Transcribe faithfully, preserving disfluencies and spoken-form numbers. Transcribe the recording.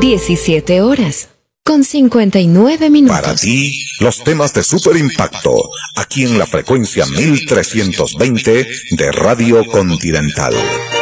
diecisiete horas con cincuenta y nueve minutos. Para ti, los temas de super impacto, aquí en la frecuencia mil trescientos veinte de Radio Continental.